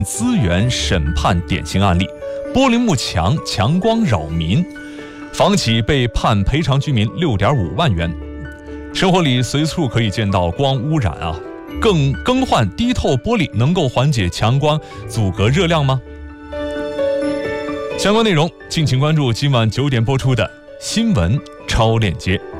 资源审判典型案例，玻璃幕墙强光扰民，房企被判赔偿居民6.5万元。生活里随处可以见到光污染啊，更换低透玻璃能够缓解强光阻隔热量吗？相关内容敬请关注今晚9点播出的新闻超链接。